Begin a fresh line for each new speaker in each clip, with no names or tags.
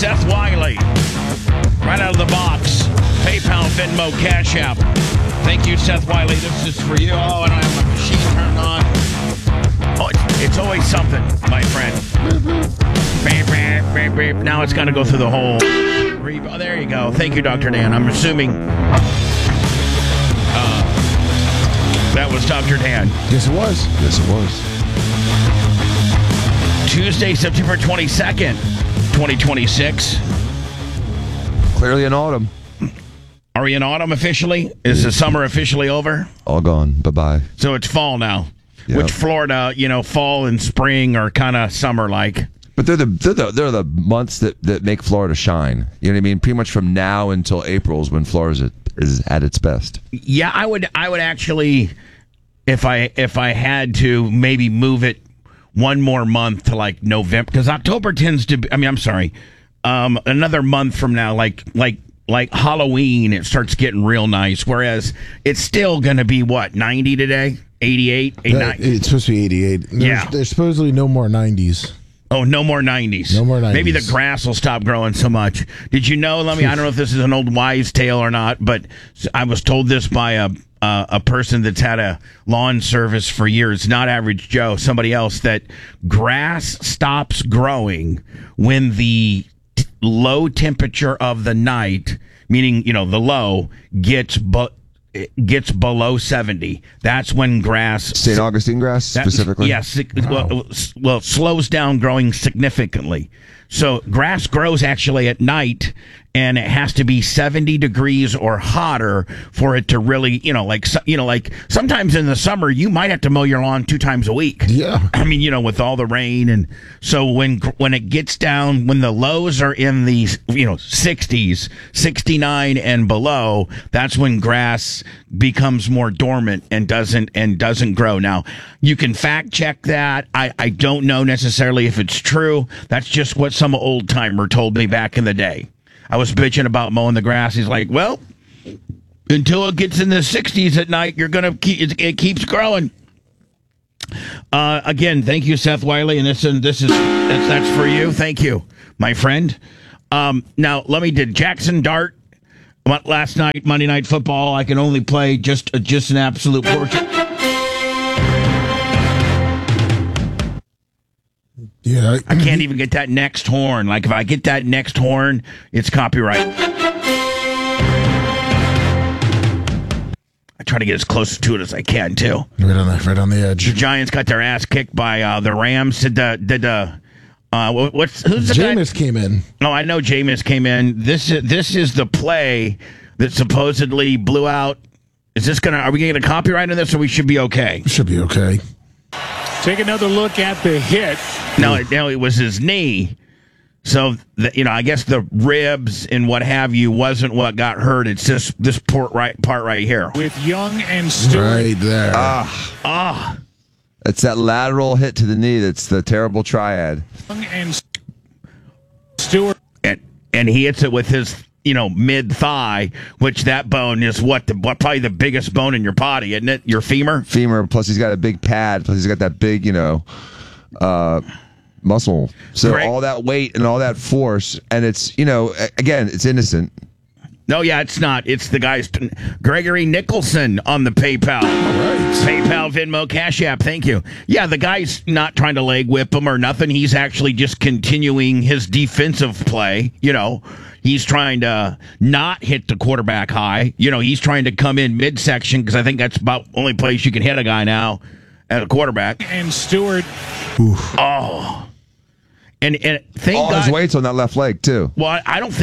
Seth Wiley, right out of the box. PayPal, Venmo, Cash App. Thank you, Seth Wiley. This is for you. Oh, and I have my machine turned on. Oh, it's always something, my friend. Beep, beep, beep, beep. Now it's got to go through the whole... Oh, there you go. Thank you, Dr. Dan. I'm assuming that was Dr. Dan.
Yes, it was.
Yes, it was.
Tuesday, September 22nd, 2026.
Clearly in autumn.
Are we in autumn officially? Is the summer officially over?
All gone. Bye-bye.
So it's fall now.
Yep.
Which Florida, fall and spring are kind of summer-like.
But they're the months that make Florida shine. You know what I mean? Pretty much from now until April is when Florida is at its best.
Yeah, I would actually, if I had to, maybe move it one more month to like November, because October tends to be, another month from now, like Halloween, it starts getting real nice. Whereas it's still going to be, 90 today? 88?
It's supposed to be 88. There's supposedly no more 90s.
Oh, no more 90s.
No more 90s.
Maybe the grass will stop growing so much. Did you know, I don't know if this is an old wives' tale or not, but I was told this by a person that's had a lawn service for years, not average Joe, somebody else, that grass stops growing when the low temperature of the night, meaning, the low, gets below 70. That's when grass...
St. Augustine grass, specifically?
Yes. Well, it slows down growing significantly. So grass grows actually at night, and it has to be 70 degrees or hotter for it to really, like sometimes in the summer, you might have to mow your lawn 2 times a week.
Yeah.
With all the rain. And so when it gets down, when the lows are in the, 60s, 69 and below, that's when grass becomes more dormant and doesn't grow. Now, you can fact check that. I don't know necessarily if it's true. That's just what some old timer told me back in the day. I was bitching about mowing the grass. He's like, well, until it gets in the 60s at night, it keeps growing. Again, thank you, Seth Wiley, and that's for you. Thank you, my friend. Now, did Jackson Dart last night, Monday Night Football? I can only play just an absolute portrait.
Yeah,
I can't even get that next horn. Like, if I get that next horn, it's copyright. I try to get as close to it as I can, too.
Right on the edge.
The Giants got their ass kicked by the Rams. Who's the
Jameis
guy?
came in.
No, I know Jameis came in. This is the play that supposedly blew out. Are we getting a copyright on this, or we should be okay?
Should be okay.
Take another look at the hit.
No, it was his knee. So, I guess the ribs and what have you wasn't what got hurt. It's just this part right here.
With Young and Stewart.
Right there.
It's that lateral hit to the knee that's the terrible triad.
Young and Stewart.
And he hits it with his, mid-thigh, which that bone is probably the biggest bone in your body, isn't it? Your femur?
Femur, plus he's got a big pad, plus he's got that big, muscle. So
Greg,
all that weight and all that force, and it's, again, it's innocent.
No, yeah, it's not. It's the guy's Gregory Nicholson on the PayPal. All right. PayPal, Venmo, Cash App. Thank you. Yeah, the guy's not trying to leg whip him or nothing. He's actually just continuing his defensive play, He's trying to not hit the quarterback high. He's trying to come in midsection, because I think that's about the only place you can hit a guy now at a quarterback.
And Stewart.
Oof. Oh. And thank
all
God.
His weight's on that left leg, too.
Well,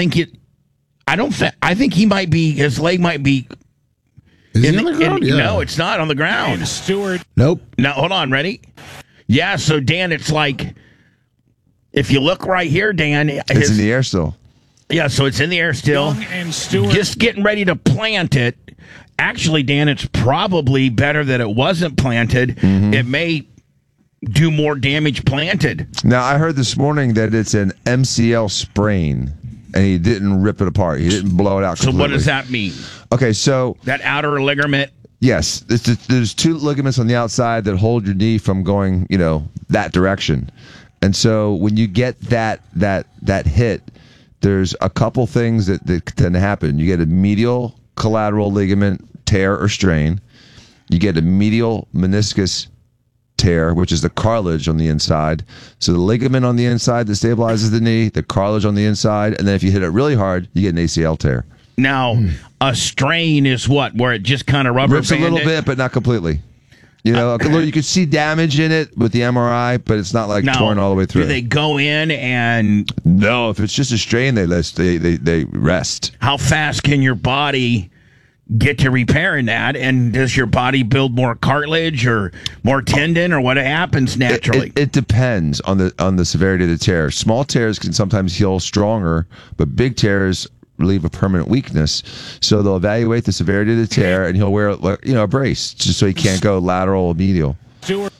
I think he might be, his leg might be.
Is he on the ground? Yeah.
No, it's not on the ground.
And Stewart.
Nope.
Now, hold on, ready? Yeah, so Dan, it's like, if you look right here, Dan.
It's in the air still.
Yeah, so it's in the air still.
Young and Stewart.
Just getting ready to plant it. Actually, Dan, it's probably better that it wasn't planted. Mm-hmm. It may do more damage planted.
Now, I heard this morning that it's an MCL sprain, and he didn't rip it apart. He didn't blow it out completely.
So what does that mean?
Okay, so...
that outer ligament?
Yes. There's 2 ligaments on the outside that hold your knee from going, that direction. And so when you get that hit, there's a couple things that tend to happen. You get a medial collateral ligament tear or strain. You get a medial meniscus tear, which is the cartilage on the inside. So the ligament on the inside that stabilizes the knee, the cartilage on the inside, and then if you hit it really hard, you get an ACL tear.
Now, a strain is what? Where it just kind of rubber
Rips a little bit, but not completely. You know, you could see damage in it with the MRI, but it's not like torn all the way through.
Do they go in and...
No, if it's just a strain, they rest.
How fast can your body get to repairing that? And does your body build more cartilage or more tendon, or what happens naturally?
It depends on the severity of the tear. Small tears can sometimes heal stronger, but big tears relieve a permanent weakness. So they'll evaluate the severity of the tear, and he'll wear a brace just so he can't go lateral or medial.
Stewart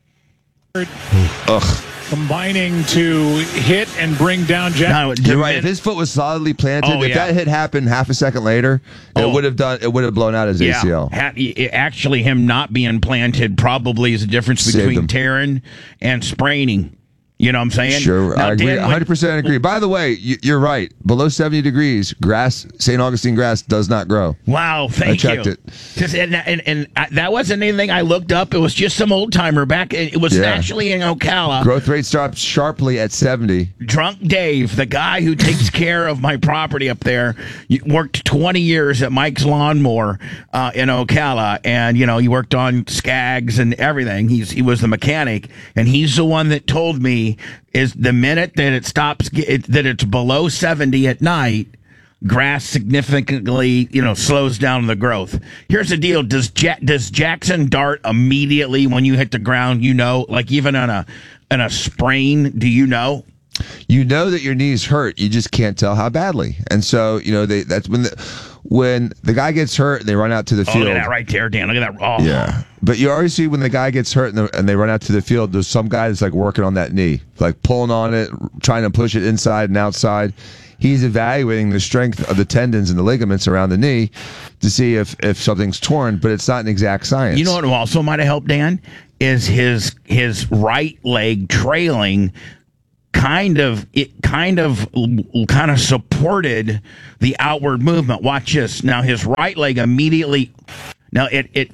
combining to hit and bring down Jack.
No,
You're right. If his foot was solidly planted, if that hit happened half a second later, it would have blown out his ACL.
Actually, him not being planted probably is the difference between tearing and spraining. You know what I'm saying?
Sure,
now,
I agree. 100% agree. By the way, you're right. Below 70 degrees, grass, St. Augustine grass does not grow.
Wow, thank you.
I checked it.
And that wasn't anything I looked up. It was just some old timer back. It was actually in Ocala.
Growth rate stops sharply at 70.
Drunk Dave, the guy who takes care of my property up there, worked 20 years at Mike's Lawnmower in Ocala, and he worked on Skags and everything. He was the mechanic, and he's the one that told me is the minute that it stops, that it's below 70 at night, grass significantly, slows down the growth. Here's the deal: does Jackson dart immediately when you hit the ground? Like even on a sprain, do you know?
You know that your knee's hurt. You just can't tell how badly. And so, that's when the guy gets hurt and they run out to the field.
Look at that right there, Dan. Look at that. Oh.
Yeah. But you already see when the guy gets hurt and they run out to the field, there's some guy that's like working on that knee, like pulling on it, trying to push it inside and outside. He's evaluating the strength of the tendons and the ligaments around the knee to see if something's torn, but it's not an exact science.
You know what also might have helped, Dan, is his right leg trailing kind of supported the outward movement. Watch this. Now his right leg immediately. Now it.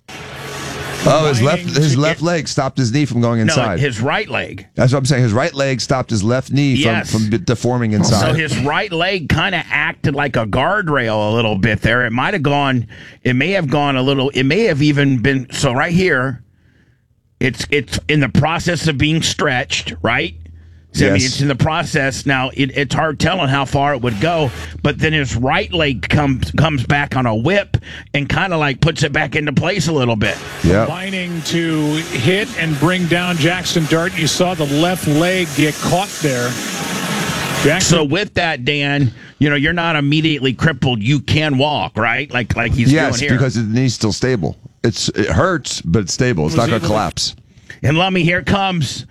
Oh, his left leg stopped his knee from going inside.
No, his right leg.
That's what I'm saying. His right leg stopped his left knee from deforming inside.
So his right leg kind of acted like a guardrail a little bit there. It might have gone. It may have gone a little. It may have even been. So right here, it's in the process of being stretched. Right. So, I mean, it's in the process now. It's hard telling how far it would go, but then his right leg comes back on a whip and kind of like puts it back into place a little bit.
Yeah.
Combining to hit and bring down Jackson Dart. You saw the left leg get caught there. Jackson.
So with that, Dan, you're not immediately crippled. You can walk, right? Like he's doing here.
Yes, because the knee's still stable. It hurts, but it's stable. It's not going to collapse.
And Lummy, here comes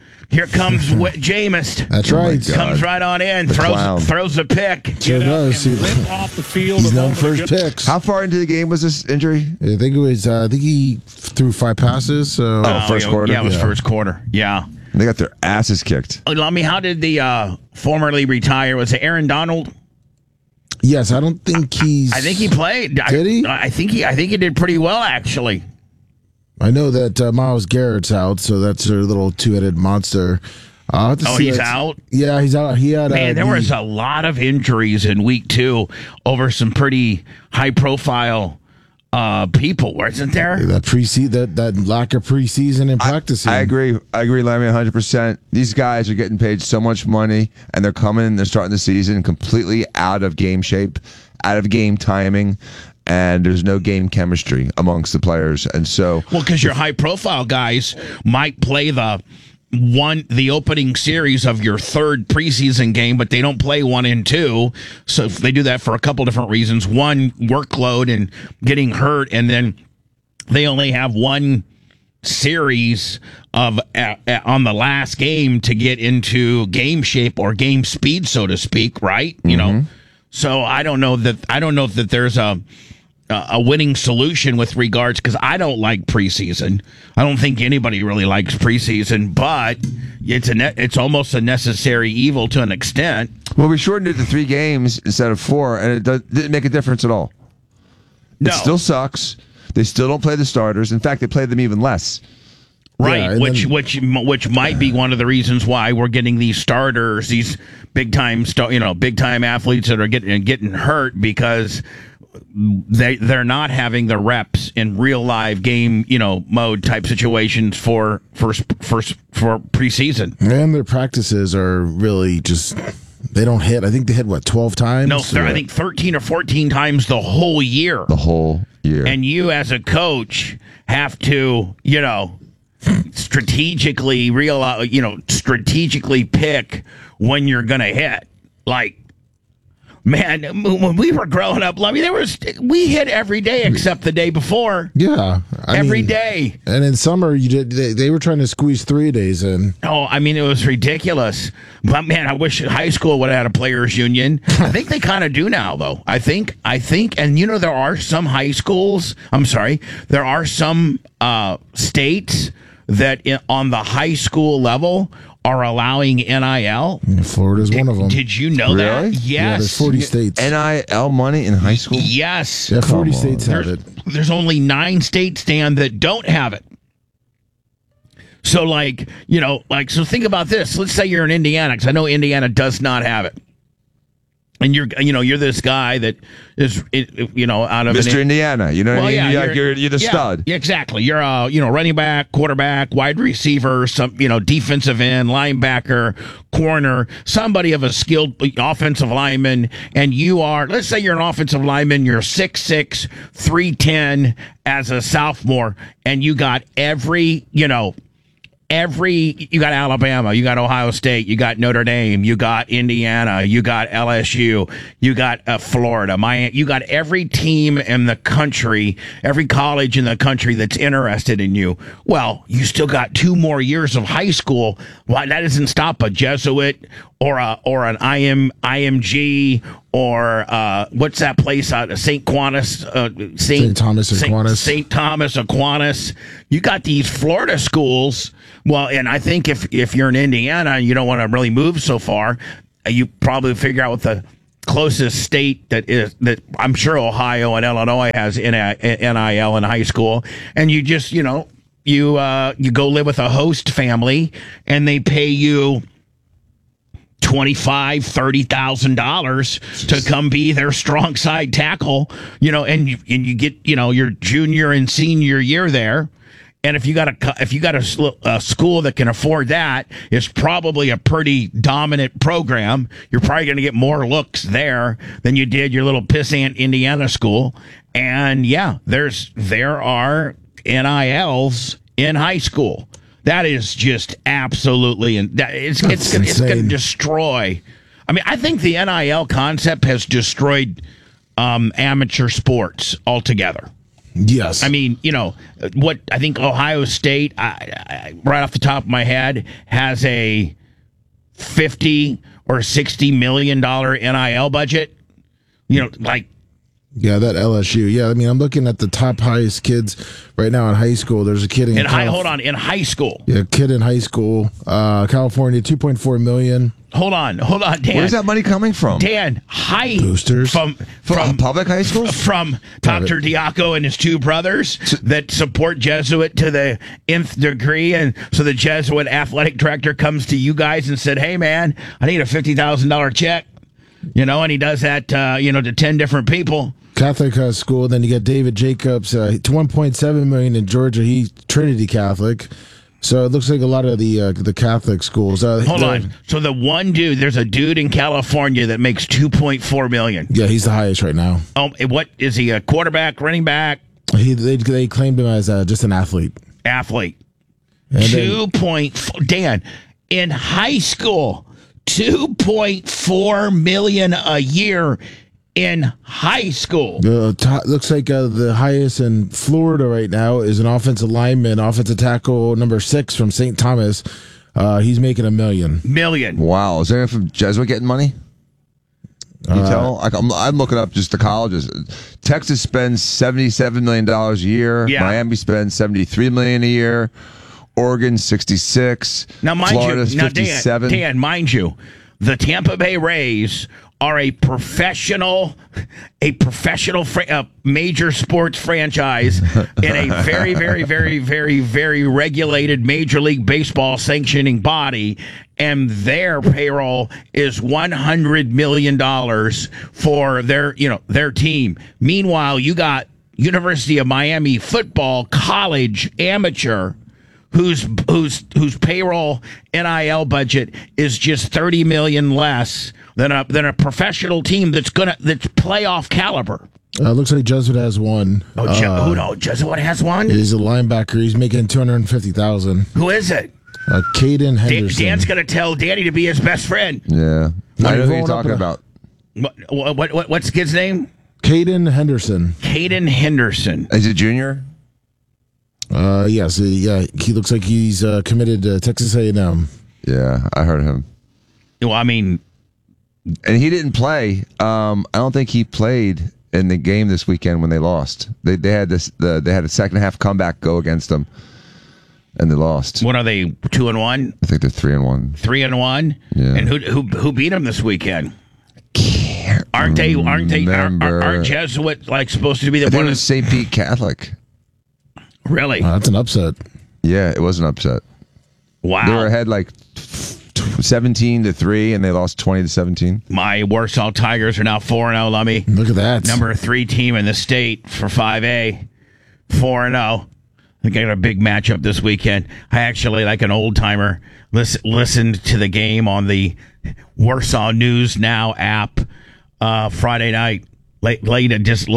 Jameis.
That's right.
Comes right on in, throws a pick.
Sure does.
Off the field.
He's known for his picks.
How far into the game was this injury?
I think it was. I think he threw 5 passes. So
first quarter.
Yeah, it was first quarter. Yeah.
They got their asses kicked.
Lummy, how did the formerly retire? Was it Aaron Donald?
Yes, I don't think he's.
I think he played.
Did he?
I think he did pretty well actually.
I know that Myles Garrett's out, so that's a little two-headed monster.
He's out?
Yeah, he's out. He had.
Man, there was a lot of injuries in week 2 over some pretty high-profile people, wasn't there?
That lack of preseason and practicing.
I agree, Lammy, 100%. These guys are getting paid so much money, and they're starting the season completely out of game shape, out of game timing. And there's no game chemistry amongst the players, and so
because your high-profile guys might play the opening series of your third preseason game, but they don't play 1 and 2. So they do that for a couple different reasons: one, workload and getting hurt, and then they only have one series of on the last game to get into game shape or game speed, so to speak. Right? So I don't know that there's a a winning solution with regards, because I don't like preseason. I don't think anybody really likes preseason, but it's almost a necessary evil to an extent.
Well, we shortened it to 3 games instead of 4, and it didn't make a difference at all.
No.
It still sucks. They still don't play the starters. In fact, they play them even less.
Right,
Yeah,
which might be one of the reasons why we're getting these starters, these big time athletes that are getting hurt, because they're not having the reps in real live game mode type situations for preseason.
And their practices are really just, they don't hit. I think they hit 12 times?
No, I think 13 or 14 times the whole year.
The whole year.
And you as a coach have to, strategically strategically pick when you're going to hit. Like, man, when we were growing up, I mean, we hit every day except the day before.
Yeah.
Every day. And
in summer, they were trying to squeeze 3 days in.
Oh, I mean, it was ridiculous. But, man, I wish high school would have had a players' union. I think they kind of do now, though. I think, and there are some there are some states that on the high school level are allowing NIL.
Florida's one of them.
Did you know that?
Really?
Yes.
Yeah, there's 40 states.
NIL money in high school?
Yes.
Yeah, 40 states have it.
There's only 9 states, Dan, that don't have it. So, so think about this. Let's say you're in Indiana, because I know Indiana does not have it. And you're this guy that is, out of
Mr. Indiana. You know what I mean?
Yeah,
you're the stud.
Yeah, exactly. You're running back, quarterback, wide receiver, some defensive end, linebacker, corner, somebody of a skilled offensive lineman, and let's say you're an offensive lineman, you're 6'6", 310 as a sophomore, and you got you got Alabama, you got Ohio State, you got Notre Dame, you got Indiana, you got LSU, you got Florida, you got every team in the country, every college in the country that's interested in you. Well, you still got 2 more years of high school. Why that doesn't stop a Jesuit or an IMG or what's that place out of St. Thomas Aquinas. St. Thomas Aquinas. You got these Florida schools. Well, and I think if you're in Indiana and you don't want to really move so far, you probably figure out what the closest state that I'm sure Ohio and Illinois has NIL in high school, and you just you go live with a host family and they pay you $25,000-$30,000 to come be their strong side tackle, and you get your junior and senior year there. And if you got a school that can afford that, it's probably a pretty dominant program. You're probably going to get more looks there than you did your little pissant Indiana school. And yeah, there are NILs in high school. That is just absolutely, and it's going to destroy. I mean, I think the NIL concept has destroyed amateur sports altogether.
Yes.
I mean, what I think Ohio State, I right off the top of my head, has a $50 or $60 million NIL budget.
Yeah, that LSU. Yeah, I mean, I'm looking at the top highest kids right now in high school. There's a kid in
high school.
Yeah, kid in high school, California, $2.4 million.
Hold on, Dan.
Where's that money coming from?
Dan,
boosters
from
public high schools?
From Dr. Diaco and his 2 brothers that support Jesuit to the nth degree, and so the Jesuit athletic director comes to you guys and said, "Hey, man, I need a $50,000 check," and he does that, to 10 different people.
Catholic school. Then you got David Jacobs, $1.7 million in Georgia. He's Trinity Catholic. So it looks like a lot of the Catholic schools.
Hold on. So there's a dude in California that makes $2.4 million.
Yeah, he's the highest right now.
What is he? A quarterback, running back?
They claimed him as just an athlete.
Athlete. 2.4. Dan, in high school, $2.4 million a year. In high school.
Looks like the highest in Florida right now is an offensive lineman, offensive tackle number 6 from St. Thomas. He's making $1 million.
Million.
Wow. Is there anyone from Jesuit getting money? Can you tell? Like, I'm looking up just the colleges. Texas spends $77 million a year.
Yeah.
Miami spends $73 million a year. Oregon 66.
Now, mind
Florida's
you, now
57.
Dan, mind you, the Tampa Bay Rays are a professional major sports franchise in a very, very, very, very, very regulated Major League Baseball sanctioning body, and their payroll is $100 million for their team. Meanwhile, you got University of Miami football college amateur whose payroll NIL budget is just $30 million less than a professional team that's playoff caliber.
Looks like Jesuit has one.
Jesuit has one?
He's a linebacker. He's making $250,000.
Who is it?
Caden Henderson.
Dan's going to tell Danny to be his best friend.
Yeah. I know who you're talking about.
What's the kid's name?
Caden Henderson.
Caden Henderson.
Is he junior?
Yes. Yeah. He looks like he's committed to Texas A&M.
Yeah, I heard him.
Well, I mean,
and he didn't play. I don't think he played in the game this weekend when they lost. They had they had a second half comeback go against them, and they lost.
what are they? 2-1?
I think they're 3-1.
3-1.
Yeah.
And who beat them this weekend? Aren't Jesuit like supposed to be
I
the
think
one?
it was St. Pete Catholic.
Really?
That's an upset.
Yeah, it was an upset.
Wow.
They were ahead like 17-3, and they lost 20-17.
My Warsaw Tigers are now 4-0, Lummy.
Look at that.
Number 3 team in the state for 5A. 4-0. I think I got a big matchup this weekend. I actually, like an old timer, listened to the game on the Warsaw News Now app Friday night. Laid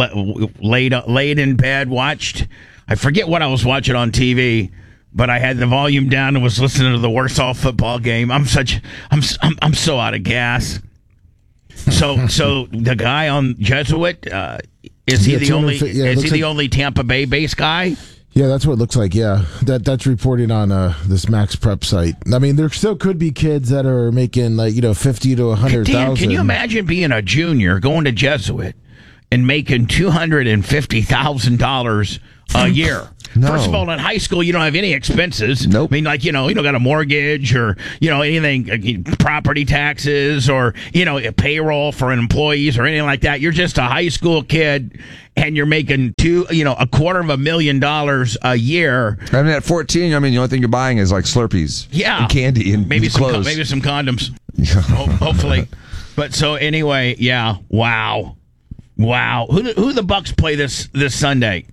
in bed, watched. I forget what I was watching on TV, but I had the volume down and was listening to the Warsaw football game. I'm so out of gas. So the guy on Jesuit, is he the only Tampa Bay based guy?
Yeah, that's what it looks like. Yeah, that's reported on this Max Prep site. I mean, there still could be kids that are making like $50,000 to $100,000.
Can you imagine being a junior going to Jesuit and making $250,000 a year?
No.
First of all, in high school, you don't have any expenses.
Nope.
I mean, you don't got a mortgage or, anything, property taxes or, a payroll for employees or anything like that. You're just a high school kid and you're making $250,000 a year.
I mean, at 14, the only thing you're buying is like Slurpees.
Yeah.
And candy and
maybe
clothes.
Maybe some condoms. Hopefully. But so anyway, yeah. Wow. Who the Bucks play this Sunday?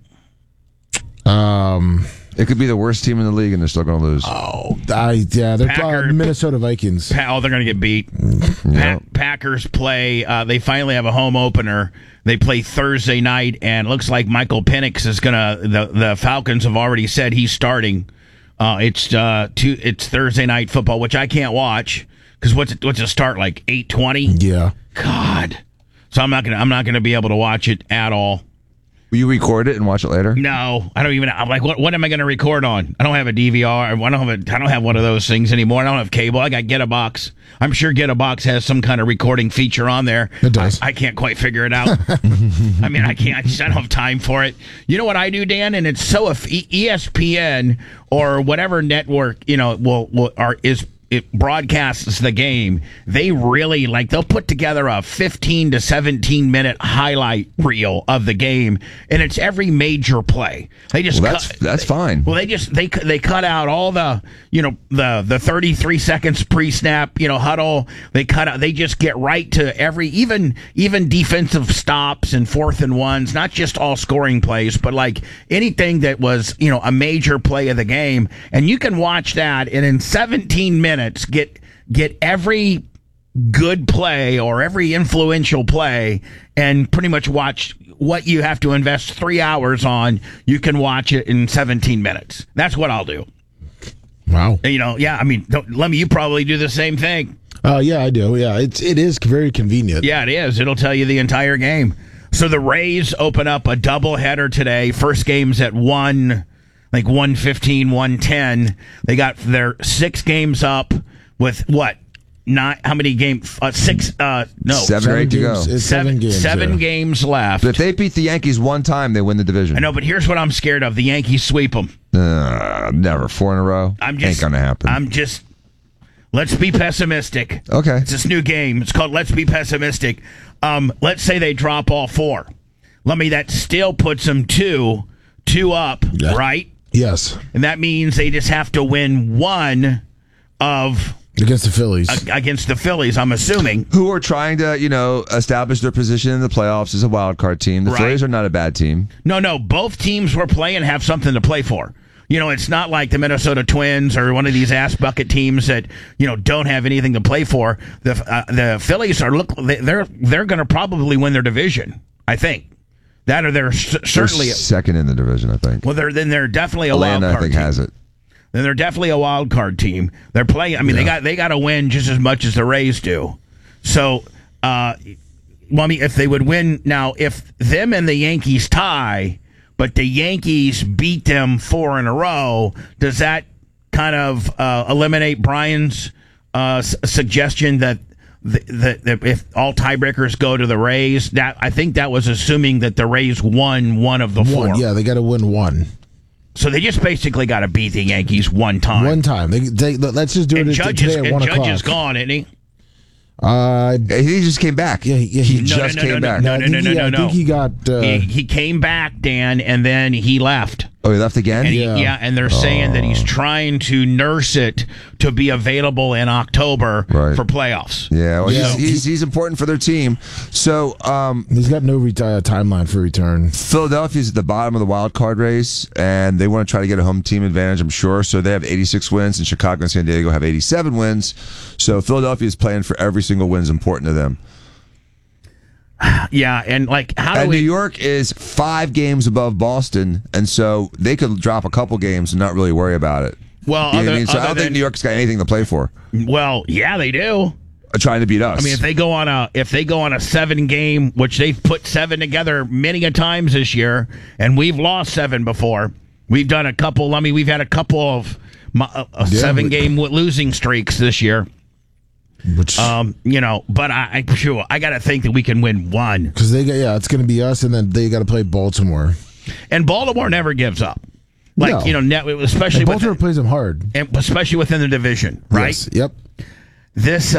It could be the worst team in the league, and they're still going to lose.
They're Minnesota Vikings.
They're going to get beat. Packers play. They finally have a home opener. They play Thursday night, and it looks like Michael Penix is going to. The Falcons have already said he's starting. It's Thursday night football, which I can't watch because what's it start like 8:20?
Yeah.
God. So I'm not gonna be able to watch it at all.
Will you record it and watch it later?
No, I don't even. I'm like, what am I going to record on? I don't have a DVR. I don't have one of those things anymore. I don't have cable. I got GetAbox. I'm sure GetAbox has some kind of recording feature on there.
It does.
I can't quite figure it out. I mean, I can't. I don't have time for it. You know what I do, Dan? And it's so if ESPN or whatever network it broadcasts the game, they really they'll put together a 15 to 17 minute highlight reel of the game, and it's every major play. They just
that's fine.
Well, they cut out all the the 33 seconds pre-snap huddle. They just get right to every even defensive stops and 4th and 1s, not just all scoring plays, but like anything that was a major play of the game, and you can watch that and in 17 minutes get every good play or every influential play and pretty much watch what you have to invest 3 hours on. You can watch it in 17 minutes. That's what I'll do.
Wow.
Yeah. I mean, Lemmy, you probably do the same thing.
Yeah, I do. Yeah, it is very convenient.
Yeah, it is. It'll tell you the entire game. So the Rays open up a doubleheader today. First game's at 1:15, 1:10. They got their 6 games up with what? not how many games? Six? No,
7 or 8 to go.
It's 7 games.
Seven
yeah.
games left.
But if they beat the Yankees one time, they win the division.
I know, but here's what I'm scared of: the Yankees sweep them.
Never 4 in a row. Ain't gonna happen.
Let's be pessimistic.
Okay.
It's this new game. It's called Let's Be Pessimistic. Let's say they drop all 4. That still puts them two up,
Yeah.
right?
Yes.
And that means they just have to win one of
Against the Phillies.
against the Phillies, I'm assuming.
Who are trying to, establish their position in the playoffs as a wild card team. The
Right.
Phillies are not a bad team.
No, both teams we're playing have something to play for. It's not like the Minnesota Twins or one of these ass bucket teams that don't have anything to play for. The Phillies they're going to probably win their division. I think that, or they're certainly
They're second in the division, I think.
Well, they're definitely a
Atlanta,
wild card
I think,
team.
has it.
Then they're definitely a wild card team. They're playing. I mean, they got to win just as much as the Rays do. So, if they would win now, if them and the Yankees tie, but the Yankees beat them 4 in a row, does that kind of eliminate Brian's suggestion that if all tiebreakers go to the Rays? That I think that was assuming that the Rays won one of the 4.
Yeah, they got to win one.
So they just basically got to beat the Yankees one time.
One time. They let's just do
And
it
Judge
today at 1 o'clock.
Judge is gone, isn't he?
He just came back.
Yeah,
He just came back.
No.
I think he got.
He came back, Dan, and then he left.
Oh, he left again?
And and they're saying that he's trying to nurse it to be available in October for playoffs.
Yeah, well,
Yeah.
he's important for their team. So
he's got no timeline for return.
Philadelphia's at the bottom of the wild card race, and they want to try to get a home team advantage, I'm sure. So they have 86 wins, and Chicago and San Diego have 87 wins. So Philadelphia is playing for every single win is important to them.
Yeah, and
New York is 5 games above Boston, and so they could drop a couple games and not really worry about it.
Well,
You know what I mean? So I don't think New York's got anything to play for.
Well, yeah, they do.
Trying to beat us.
I mean, if they go on a 7-game, which they've put 7 together many a times this year, and we've lost 7 before. We've done a couple. I mean, we've had a couple of 7-game losing streaks this year.
Which,
but I got to think that we can win one.
Because it's going to be us, and then they got to play Baltimore.
And Baltimore never gives up. Especially
and Baltimore plays them hard,
and especially within the division, right?
Yes. Yep.
This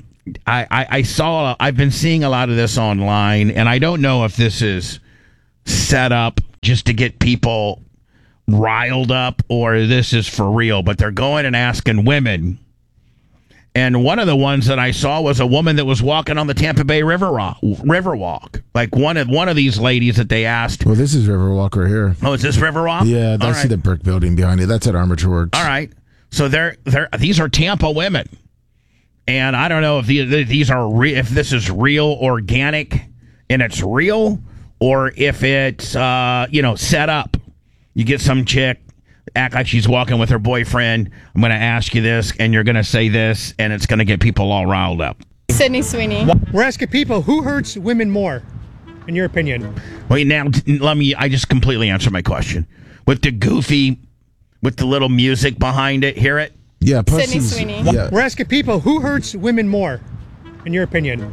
I've been seeing a lot of this online, and I don't know if this is set up just to get people riled up or this is for real, but they're going and asking women. And one of the ones that I saw was a woman that was walking on the Tampa Bay Riverwalk. Like one of these ladies that they asked.
Well, this is Riverwalk right here.
Oh, is this Riverwalk?
Yeah, I see the brick building behind it. That's at Armature Works.
All right. So these are Tampa women. And I don't know if these are if this is real organic and it's real, or if it's set up. You get some chick act like she's walking with her boyfriend. I'm going to ask you this, and you're going to say this, and it's going to get people all riled up.
Sydney Sweeney.
We're asking people, who hurts women more, in your opinion?
Wait, now I just completely answered my question with the little music behind it. Hear it?
Yeah,
Sydney Sweeney.
Yeah.
We're asking people, who hurts women more, in your opinion?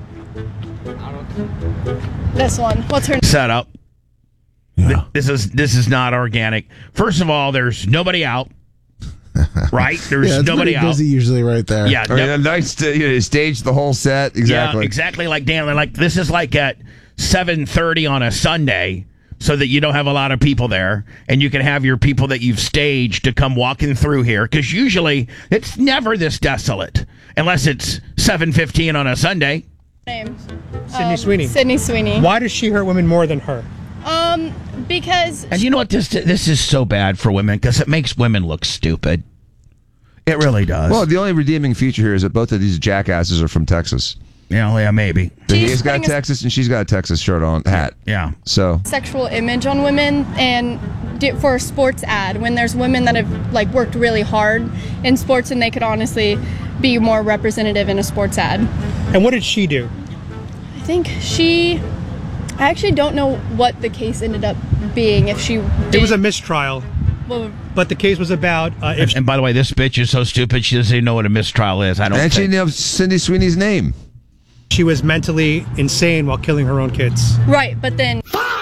This one. What's her name?
Set up.
Yeah.
This is not organic. First of all, there's nobody out. Right? There's
it's
nobody
pretty
out.
busy usually right there.
Yeah.
Nice to stage the whole set. Exactly.
Yeah, exactly like Dan. Like this is like at 7:30 on a Sunday, so that you don't have a lot of people there, and you can have your people that you've staged to come walking through here. Because usually it's never this desolate, unless it's 7:15 on a Sunday.
Name.
Sydney Sweeney.
Sydney Sweeney.
Why does she hurt women more than her?
Because
And you know what? This is so bad for women because it makes women look stupid. It really does.
Well, the only redeeming feature here is that both of these jackasses are from Texas.
Yeah, maybe.
He's got
putting a
Texas, and she's got a Texas hat.
Yeah.
So
sexual image on women, and for a sports ad, when there's women that have worked really hard in sports, and they could honestly be more representative in a sports ad.
And what did she do?
I think I actually don't know what the case ended up being. If she did.
It was a mistrial.
Well,
But the case was about if
And by the way, this bitch is so stupid she doesn't even know what a mistrial is. I don't
And she
think.
didn't know Cindy Sweeney's name.
she was mentally insane while killing her own kids.
right, but then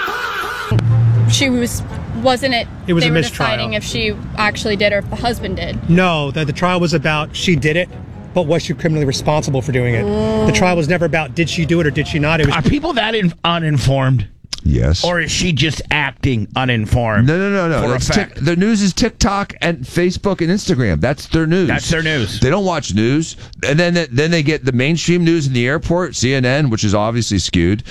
wasn't it?
It was
they
a
were
mistrial.
deciding if she actually did or if the husband did.
No, the trial was about she did it, but was she criminally responsible for doing it? The trial was never about did she do it or did she not. It was
Are people that uninformed?
Yes.
Or is she just acting uninformed?
No.
For a
That's
fact.
their news is TikTok and Facebook and Instagram. That's their news.
That's their news.
They don't watch news, and then they get the mainstream news in the airport, CNN, which is obviously skewed.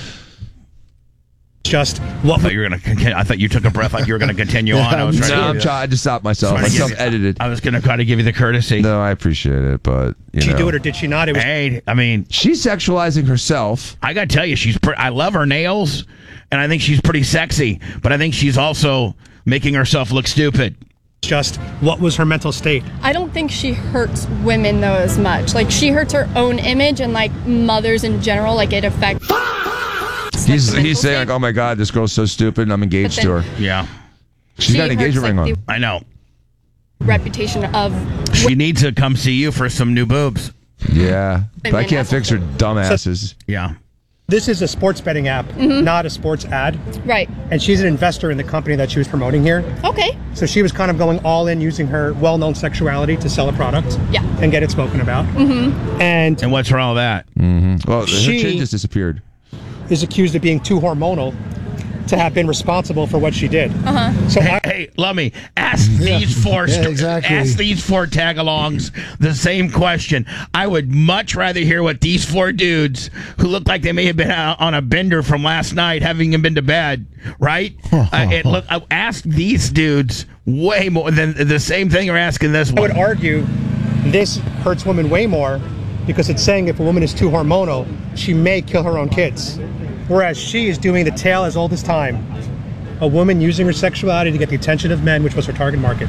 just what
I thought you took a breath like you were going to continue on. I was trying
No,
to
I'm trying to stop myself.
trying
I
to give you-
self-edited.
I was going to try to give you the courtesy.
No, I appreciate it, but
did she
know.
do it or did she not? It was
Hey, I mean,
She's sexualizing herself.
I got to tell you, I love her nails, and I think she's pretty sexy, but I think she's also making herself look stupid.
just what was her mental state?
I don't think she hurts women though as much. Like she hurts her own image and like mothers in general. Like it affects.
He's
the mental
saying, like,
state.
oh my God, this girl's so stupid, and I'm engaged
But
to
then-
her.
Yeah,
She's got an
She
engagement
hurts,
ring
like,
on.
I know.
Reputation of
She needs to come see you for some new boobs.
Yeah, but I
Women
can't
as
fix her
a whole.
dumbasses.
Yeah.
This is a sports betting app, not a sports ad.
right.
And she's an investor in the company that she was promoting here.
Okay.
So she was kind of going all in using her well-known sexuality to sell a product
Yeah.
and get it spoken about. And
And what's wrong with that?
Well, her
She-
chin just disappeared.
is accused of being too hormonal to have been responsible for what she did. So I,
Hey, let me ask these four.
Yeah, exactly.
Ask these four tag-alongs the same question. I would much rather hear what these four dudes who look like they may have been out on a bender from last night, having been to bed, right? Ask these dudes way more than the same thing you're asking this
I would
one.
argue this hurts women way more because it's saying if a woman is too hormonal, she may kill her own kids. Whereas she is doing the tale as old as time. A woman using her sexuality to get the attention of men, which was her target market.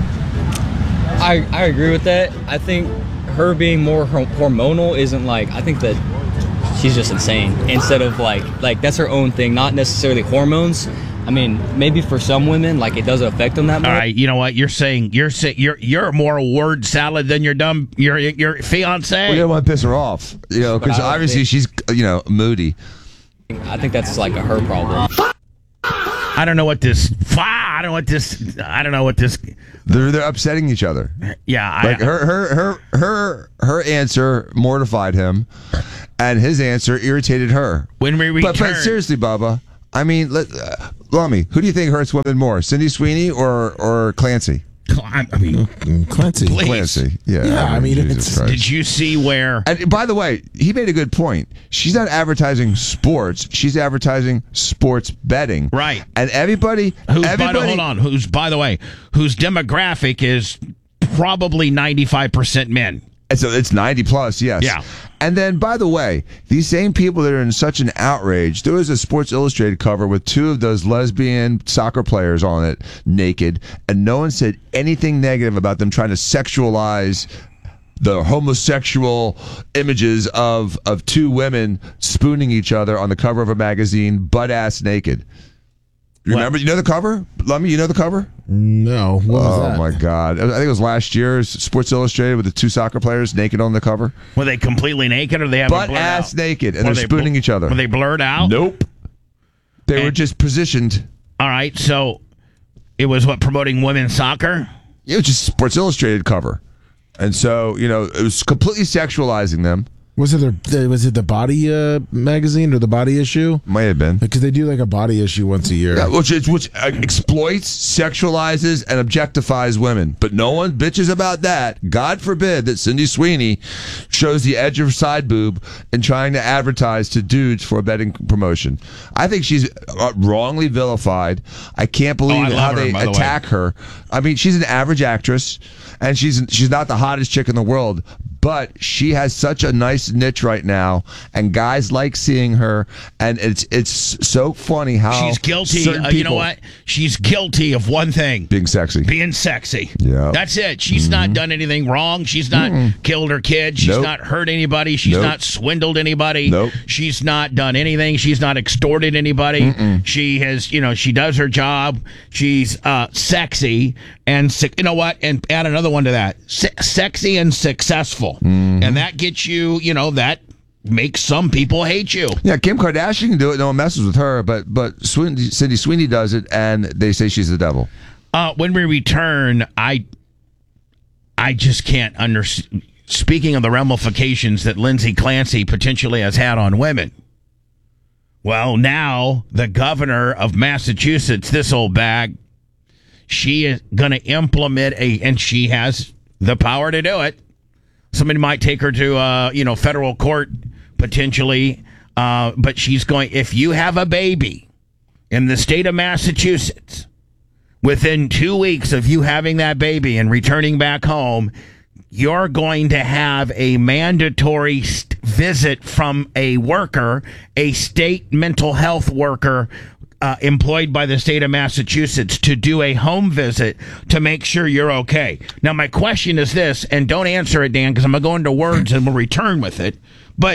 I agree with that. I think her being more hormonal isn't like, I think that she's just insane. Instead of like that's her own thing, not necessarily hormones. I mean, maybe for some women, like it doesn't affect them that much.
All right, you know what you're saying? You're more word salad than your fiance.
We don't want to piss her off, because
But I don't
obviously she's, moody.
I think that's like a her problem.
I don't know what this. I don't know what this.
They're upsetting each other.
Yeah,
Like her answer mortified him, and his answer irritated her.
when we return.
But seriously, Bubba, I mean, Lummy, who do you think hurts women more, Cindy Sweeney or Clancy?
I mean,
Clancy.
Please.
Clancy, yeah.
Yeah, I mean,
Jesus
it's-
Christ.
did you see where?
And by the way, he made a good point. She's not advertising sports; she's advertising sports betting.
Right.
And everybody,
Hold on. Who's, by the way, whose demographic is probably 95% men.
And so it's 90 plus, yes.
Yeah.
And then, by the way, these same people that are in such an outrage, there was a Sports Illustrated cover with two of those lesbian soccer players on it, naked, and no one said anything negative about them trying to sexualize the homosexual images of two women spooning each other on the cover of a magazine, butt-ass naked. You remember? You know the cover? Lummy, you know the cover?
No. What was that?
Oh, my God. I think it was last year's Sports Illustrated with the two soccer players naked on the cover.
Were they completely naked or they have
Butt ass naked, and
Were
they're
they
spooning each other.
Were they blurred out?
Nope. They were
And-
just positioned.
All right, so it was promoting women's soccer?
It was just Sports Illustrated cover. And so, it was completely sexualizing them.
Was it the body magazine or the body issue?
Might have been.
Because they do like a body issue once a year.
Yeah, which exploits, sexualizes, and objectifies women. But no one bitches about that. God forbid that Cindy Sweeney shows the edge of her side boob in trying to advertise to dudes for a betting promotion. I think she's wrongly vilified. I can't believe
I love
how
her,
they
by the way.
attack her. I mean, she's an average actress, and she's not the hottest chick in the world. but she has such a nice niche right now, and guys like seeing her, and it's so funny how
she's guilty.
certain
You know
people-
what? She's guilty of one thing.
being sexy.
Being sexy.
Yeah.
That's it. She's not done anything wrong. She's not killed her kids. She's
Nope.
not hurt anybody. She's
Nope.
not swindled anybody.
Nope.
She's not done anything. She's not extorted anybody. She has, she does her job. She's sexy and, you know what? And add another one to that. Sexy and successful. And that gets you, that makes some people hate you.
Yeah, Kim Kardashian can do it. No one messes with her, but Sydney Sweeney does it, and they say she's the devil.
When we return, I just can't understand. Speaking of the ramifications that Lindsay Clancy potentially has had on women, well, now the governor of Massachusetts, this old bag, she is going to implement and she has the power to do it. Somebody might take her to, federal court potentially, but she's going. If you have a baby in the state of Massachusetts, within 2 weeks of you having that baby and returning back home, you're going to have a mandatory visit from a worker, a state mental health worker employed by the state of Massachusetts to do a home visit to make sure you're okay. Now, my question is this, and don't answer it, Dan, because I'm going to go into words and we'll return with it. But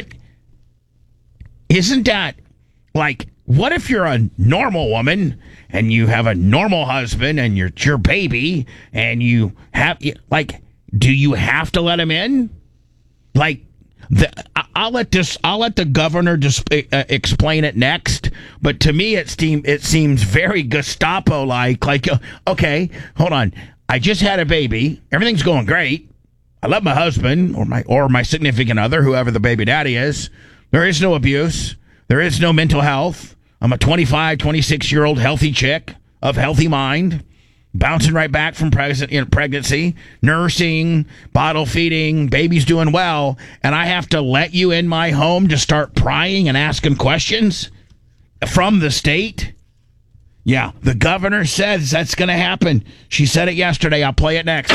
isn't that like, what if you're a normal woman and you have a normal husband and you're your baby and you have, like, do you have to let him in? Like, I'll let the governor just explain it next. But to me, it seems very Gestapo-like. Like, okay, hold on. I just had a baby. Everything's going great. I love my husband or my significant other, whoever the baby daddy is. There is no abuse. There is no mental health. I'm a 25, 26-year-old healthy chick of healthy mind, bouncing right back from pregnancy, nursing, bottle feeding, baby's doing well, and I have to let you in my home to start prying and asking questions from the state? Yeah, the governor says that's going to happen. She said it yesterday. I'll play it next.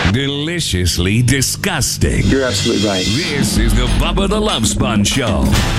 Deliciously disgusting.
You're absolutely right.
This is the Bubba the Love Sponge Show.